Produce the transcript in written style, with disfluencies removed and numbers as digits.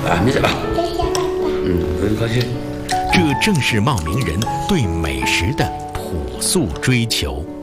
啊，没事吧？ 谢谢爸爸。 不用客气。 这正是茂名人对美食的朴素追求。